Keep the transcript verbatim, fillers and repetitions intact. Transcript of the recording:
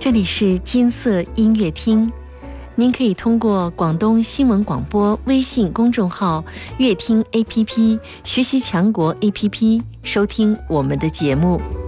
这里是金色音乐厅，您可以通过广东新闻广播微信公众号、乐听 A P P、学习强国 A P P 收听我们的节目。